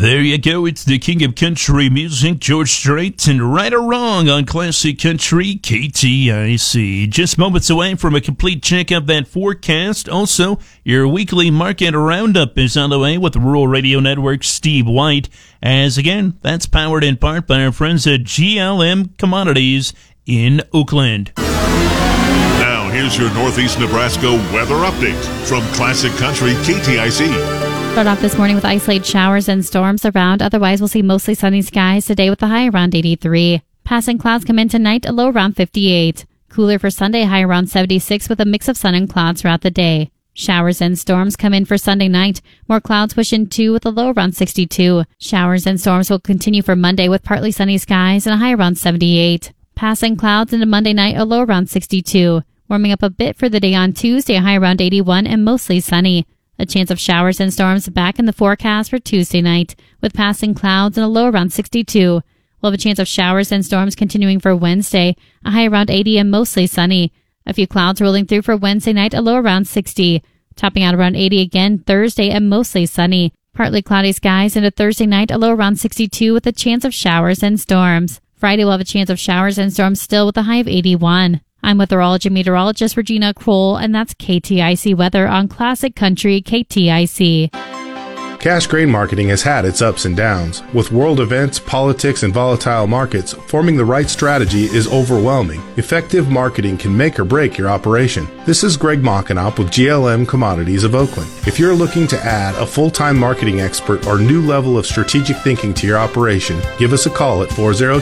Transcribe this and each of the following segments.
There you go. It's the king of country music, George Strait, and Right or Wrong on Classic Country KTIC. Just moments away from a complete check of that forecast. Also, your weekly market roundup is on the way with Rural Radio Network's Steve White. As again, that's powered in part by our friends at GLM Commodities in Oakland. Now, here's your Northeast Nebraska weather update from Classic Country KTIC. Start off this morning with isolated showers and storms around. Otherwise, we'll see mostly sunny skies today with a high around 83. Passing clouds come in tonight, a low around 58. Cooler for Sunday, high around 76 with a mix of sun and clouds throughout the day. Showers and storms come in for Sunday night. More clouds push in too with a low around 62. Showers and storms will continue for Monday with partly sunny skies and a high around 78. Passing clouds into Monday night, a low around 62. Warming up a bit for the day on Tuesday, a high around 81 and mostly sunny. A chance of showers and storms back in the forecast for Tuesday night, with passing clouds and a low around 62. We'll have a chance of showers and storms continuing for Wednesday, a high around 80 and mostly sunny. A few clouds rolling through for Wednesday night, a low around 60. Topping out around 80 again Thursday and mostly sunny. Partly cloudy skies into Thursday night, a low around 62 with a chance of showers and storms. Friday we'll have a chance of showers and storms still with a high of 81. I'm weatherology meteorologist Regina Kroll, and that's KTIC weather on Classic Country KTIC. Cash grain marketing has had its ups and downs. With world events, politics, and volatile markets, forming the right strategy is overwhelming. Effective marketing can make or break your operation. This is Greg Mockenop with GLM Commodities of Oakland. If you're looking to add a full-time marketing expert or new level of strategic thinking to your operation, give us a call at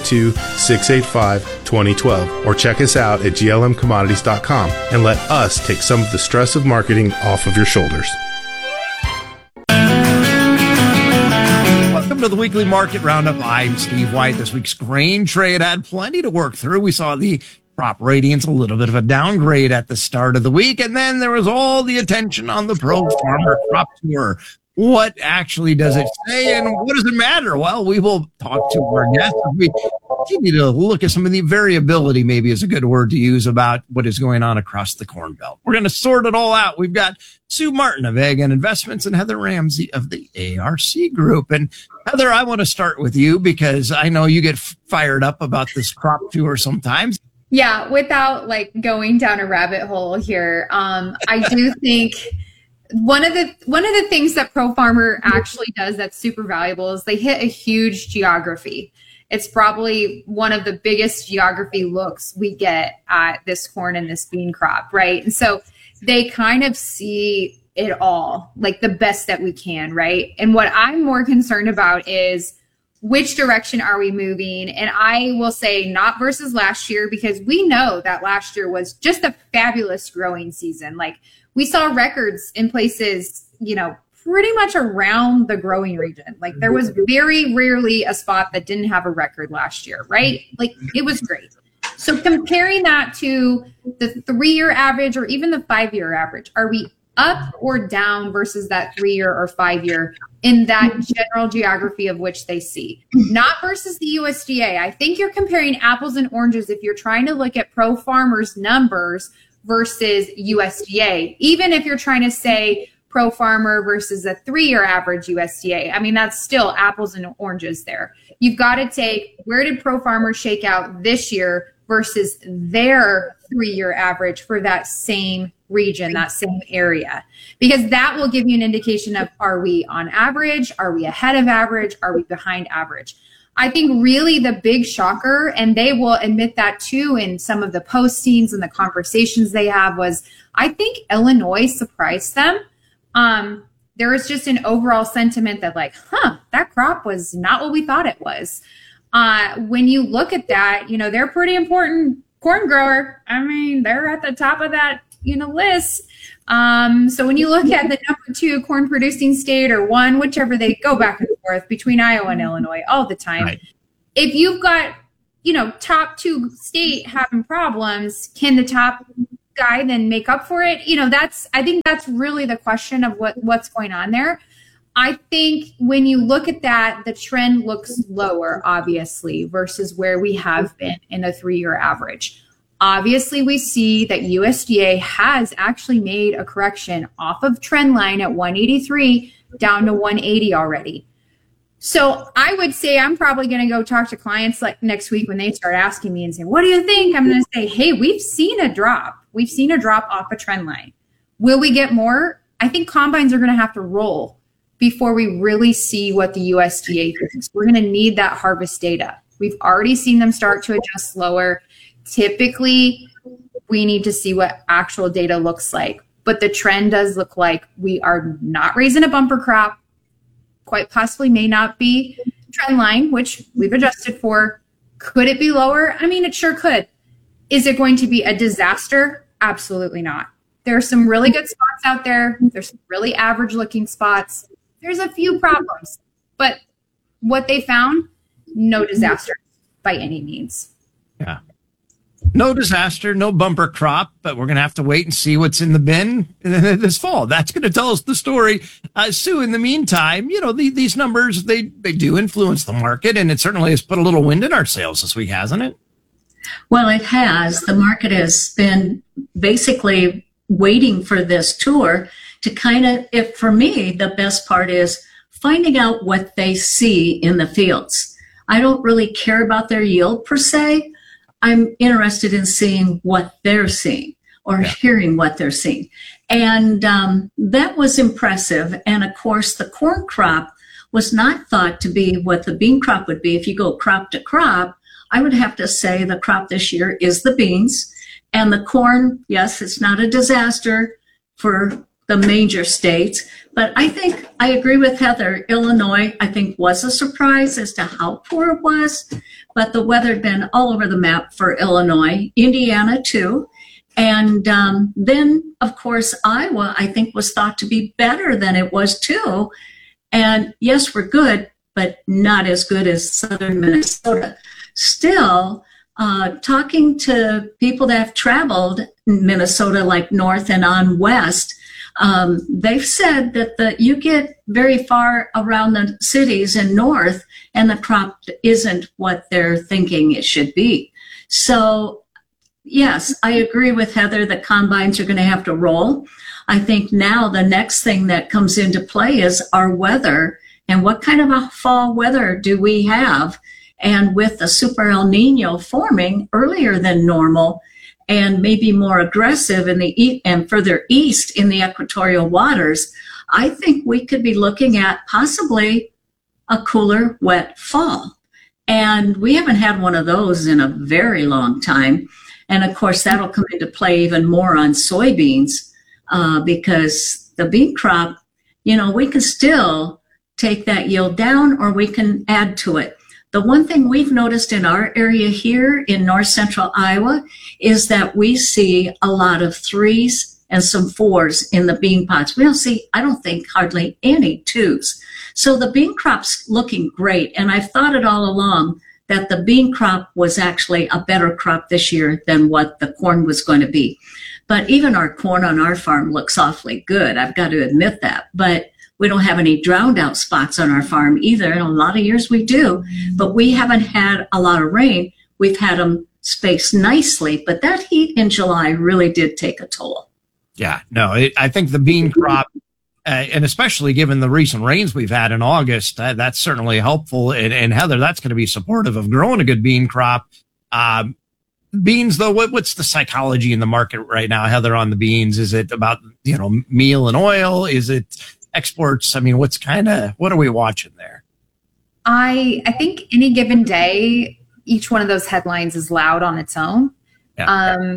402-685-2012 or check us out at glmcommodities.com and let us take some of the stress of marketing off of your shoulders. Welcome to the weekly market roundup. I'm Steve White. This week's grain trade had plenty to work through. We saw the crop ratings, a little bit of a downgrade at the start of the week, and then there was all the attention on the Pro Farmer Crop Tour. What actually does it say, and what does it matter? Well, we will talk to our guests. We continue to look at some of the variability, maybe is a good word to use, about what is going on across the Corn Belt. We're going to sort it all out. We've got Sue Martin of Ag and Investments and Heather Ramsey of the ARC Group. And Heather, I want to start with you because I know you get fired up about this crop tour sometimes. Yeah, without going down a rabbit hole here, I do think one of the things that Pro Farmer actually does that's super valuable is they hit a huge geography. It's probably one of the biggest geography looks we get at this corn and this bean crop, right? And so they kind of see it all, the best that we can, right? And what I'm more concerned about is which direction are we moving? And I will say not versus last year, because we know that last year was just a fabulous growing season. We saw records in places, pretty much around the growing region. There was very rarely a spot that didn't have a record last year, right? It was great. So comparing that to the 3-year average or even the 5-year average, are we up or down versus that 3-year or 5-year in that general geography of which they see? Not versus the USDA. I think you're comparing apples and oranges if you're trying to look at Pro Farmer's numbers versus USDA. Even if you're trying to say Pro Farmer versus a 3-year average USDA, I mean, that's still apples and oranges there. You've got to take, where did Pro Farmer shake out this year versus their 3-year average for that same region, that same area? Because that will give you an indication of, are we on average? Are we ahead of average? Are we behind average? I think really the big shocker, and they will admit that too in some of the postings and the conversations they have, was I think Illinois surprised them. There was just an overall sentiment that that crop was not what we thought it was. When you look at that, they're a pretty important corn grower. I mean, they're at the top of that, list. So when you look at the number 2 corn producing state or 1, whichever, they go back and forth between Iowa and Illinois all the time. Right. If you've got, top 2 state having problems, can the top guy then make up for it? I think that's really the question of what's going on there. I think when you look at that, the trend looks lower, obviously, versus where we have been in a 3-year average. Obviously, we see that USDA has actually made a correction off of trend line at 183 down to 180 already. So I would say I'm probably going to go talk to clients like next week when they start asking me and say, what do you think? I'm going to say, hey, we've seen a drop. We've seen a drop off a trend line. Will we get more? I think combines are going to have to roll before we really see what the USDA thinks. We're going to need that harvest data. We've already seen them start to adjust lower. Typically, we need to see what actual data looks like. But the trend does look like we are not raising a bumper crop. Quite possibly may not be trend line, which we've adjusted for. Could it be lower? I mean, it sure could. Is it going to be a disaster? Absolutely not. There are some really good spots out there. There's some really average looking spots. There's a few problems, but what they found, no disaster by any means. Yeah. No disaster, no bumper crop, but we're going to have to wait and see what's in the bin this fall. That's going to tell us the story. Sue, in the meantime, these numbers, they do influence the market, and it certainly has put a little wind in our sails this week, hasn't it? Well, it has. The market has been basically waiting for this tour to kind of, if for me, the best part is finding out what they see in the fields. I don't really care about their yield per se. I'm interested in seeing what they're seeing or hearing what they're seeing. And that was impressive. And of course, the corn crop was not thought to be what the bean crop would be. If you go crop to crop, I would have to say the crop this year is the beans. And the corn, yes, it's not a disaster for the major states. But I think I agree with Heather. Illinois, I think, was a surprise as to how poor it was. But the weather had been all over the map for Illinois, Indiana too. And then, of course, Iowa, I think, was thought to be better than it was too. And yes, we're good, but not as good as southern Minnesota. Still, talking to people that have traveled in Minnesota, like north and on west, they've said that you get very far around the cities and north, and the crop isn't what they're thinking it should be. So, yes, I agree with Heather that combines are going to have to roll. I think now the next thing that comes into play is our weather and what kind of a fall weather do we have. And with the Super El Nino forming earlier than normal and maybe more aggressive in the and further east in the equatorial waters, I think we could be looking at possibly a cooler, wet fall. And we haven't had one of those in a very long time. And of course, that'll come into play even more on soybeans because the bean crop, we can still take that yield down or we can add to it. The one thing we've noticed in our area here in north central Iowa is that we see a lot of 3s and some 4s in the bean pods. We don't see, I don't think, hardly any 2s. So the bean crop's looking great. And I've thought it all along that the bean crop was actually a better crop this year than what the corn was going to be. But even our corn on our farm looks awfully good. I've got to admit that. But we don't have any drowned out spots on our farm either. In a lot of years we do, but we haven't had a lot of rain. We've had them spaced nicely, but that heat in July really did take a toll. Yeah, no, I think the bean crop, and especially given the recent rains we've had in August, that's certainly helpful. And Heather, that's going to be supportive of growing a good bean crop. Beans, though, what's the psychology in the market right now, Heather, on the beans? Is it about, meal and oil? Is it exports? I mean, what are we watching there? I think any given day, each one of those headlines is loud on its own. Yeah.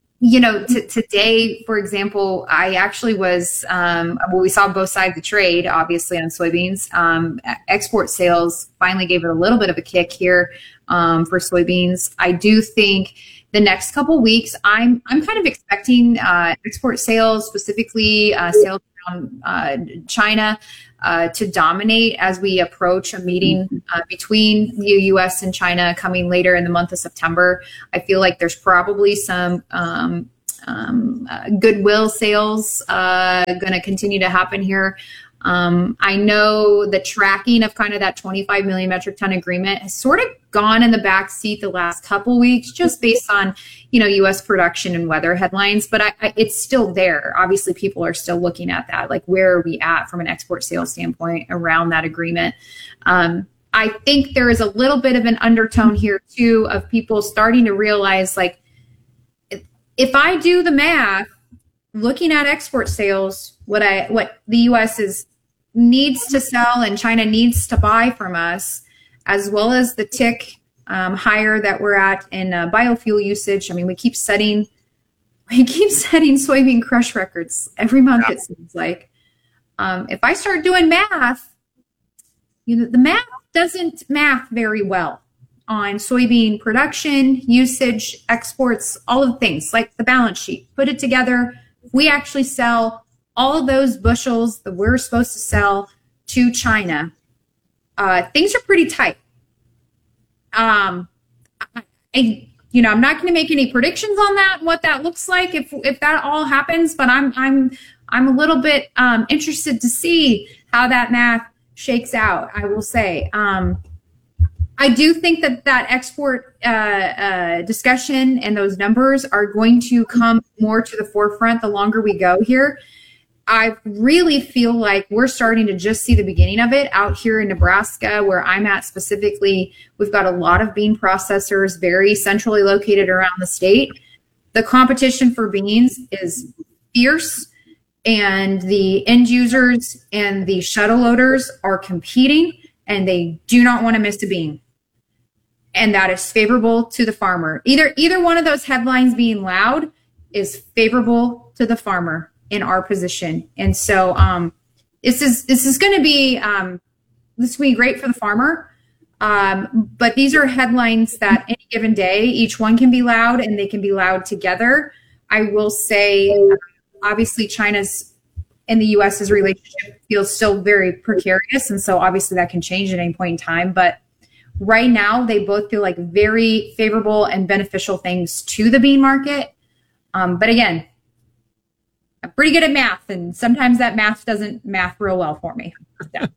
Today, for example, I actually was, we saw both sides of the trade, obviously, on soybeans. Export sales finally gave it a little bit of a kick here for soybeans. I do think the next couple weeks, I'm kind of expecting export sales, specifically sales from China, to dominate as we approach a meeting between the U.S. and China coming later in the month of September. I feel like there's probably some goodwill sales going to continue to happen here. I know the tracking of kind of that 25 million metric ton agreement has sort of gone in the back seat the last couple weeks, just based on, U.S. production and weather headlines. But it's still there. Obviously, people are still looking at that. Like, where are we at from an export sales standpoint around that agreement? I think there is a little bit of an undertone here, too, of people starting to realize, like, if I do the math, looking at export sales, what the U.S. needs to sell and China needs to buy from us, as well as the tick higher that we're at in biofuel usage. I mean, we keep setting soybean crush records every month. It seems like if I start doing math, the math doesn't math very well on soybean production, usage, exports, all of the things, like the balance sheet. Put it together. If we actually sell all of those bushels that we're supposed to sell to China, things are pretty tight. I'm not going to make any predictions on that, what that looks like if that all happens, but I'm a little bit interested to see how that math shakes out. I will say, I do think that export discussion and those numbers are going to come more to the forefront the longer we go here. I really feel like we're starting to just see the beginning of it out here in Nebraska, where I'm at specifically. We've got a lot of bean processors very centrally located around the state. The competition for beans is fierce, and the end users and the shuttle loaders are competing, and they do not want to miss a bean. And that is favorable to the farmer. Either one of those headlines being loud is favorable to the farmer in our position. And so this is going to be great for the farmer. But these are headlines that any given day, each one can be loud, and they can be loud together. I will say, obviously, China's and the U.S.'s relationship feels still very precarious. And so obviously that can change at any point in time. But right now, they both feel like very favorable and beneficial things to the bean market. But again, I'm pretty good at math, and sometimes that math doesn't math real well for me. So.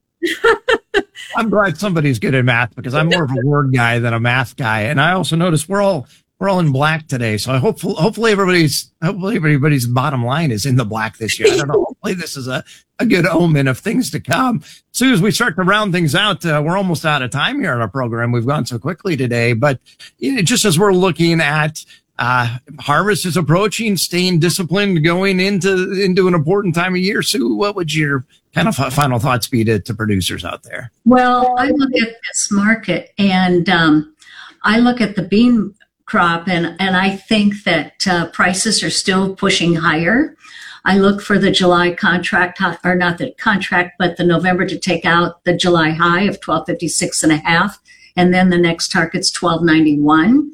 I'm glad somebody's good at math, because I'm more of a word guy than a math guy. And I also noticed we're all in black today. So hopefully everybody's bottom line is in the black this year. I don't know. Hopefully this is a good omen of things to come. As soon as we start to round things out, we're almost out of time here on our program. We've gone so quickly today, but just as we're looking at harvest is approaching, staying disciplined, going into an important time of year. Sue, what would your kind of final thoughts be to producers out there? Well, I look at this market, and I look at the bean crop, and I think that prices are still pushing higher. I look for the July contract, or not the contract, but the November to take out the July high of 1256.5, and then the next target's 1291.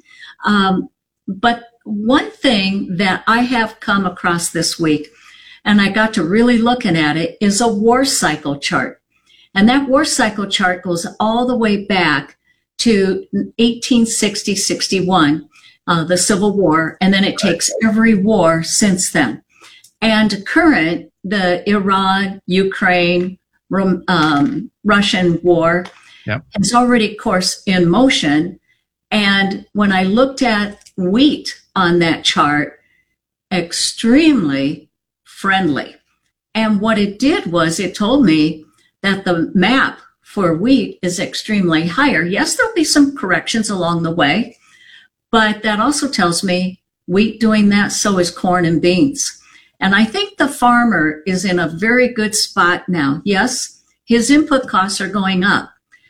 But one thing that I have come across this week, and I got to really looking at it, is a war cycle chart. And that war cycle chart goes all the way back to 1860-61, the Civil War, and then it takes every war since then. And current, the Iran, Ukraine, Russian war, is already, of course, in motion. And when I looked at wheat on that chart, extremely friendly. And what it did was it told me that the map for wheat is extremely higher. Yes, there'll be some corrections along the way, but that also tells me wheat doing that, so is corn and beans. And I think the farmer is in a very good spot now. Yes, his input costs are going up.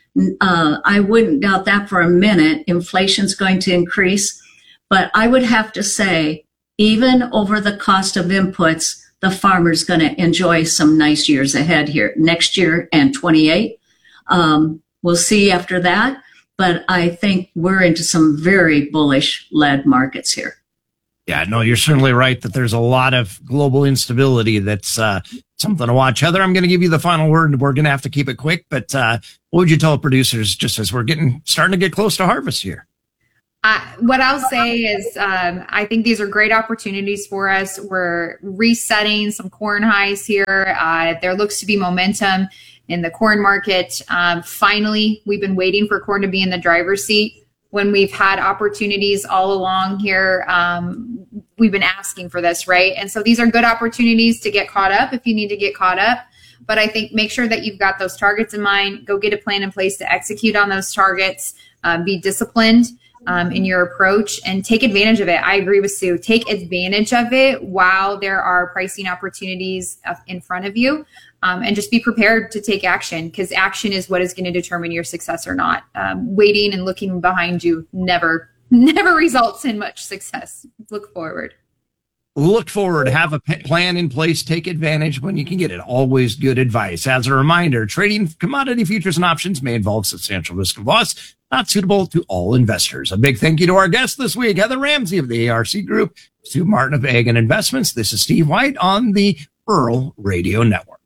I wouldn't doubt that for a minute. Inflation's going to increase. But I would have to say, even over the cost of inputs, the farmer's going to enjoy some nice years ahead here next year and 28. We'll see after that. But I think we're into some very bullish led markets here. Yeah, no, you're certainly right that there's a lot of global instability that's something to watch. Heather, I'm going to give you the final word. We're going to have to keep it quick. But what would you tell producers just as we're starting to get close to harvest here? What I'll say is I think these are great opportunities for us. We're resetting some corn highs here. There looks to be momentum in the corn market. Finally, we've been waiting for corn to be in the driver's seat. When we've had opportunities all along here, we've been asking for this, right? And so these are good opportunities to get caught up if you need to get caught up. But I think make sure that you've got those targets in mind. Go get a plan in place to execute on those targets. Be disciplined in your approach and take advantage of it. I agree with Sue. Take advantage of it while there are pricing opportunities in front of you. And just be prepared to take action, because action is what is going to determine your success or not. Waiting and looking behind you never results in much success. Look forward. Look forward, have a plan in place, take advantage when you can get it. Always good advice. As a reminder, trading commodity futures and options may involve substantial risk of loss, not suitable to all investors. A big thank you to our guest this week, Heather Ramsey of the ARC Group, Sue Martin of Ag and Investments. This is Steve White on the Rural Radio Network.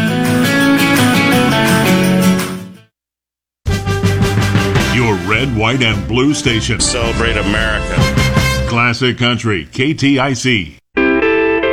Your red, white, and blue station. Celebrate America. Classic Country, KTIC.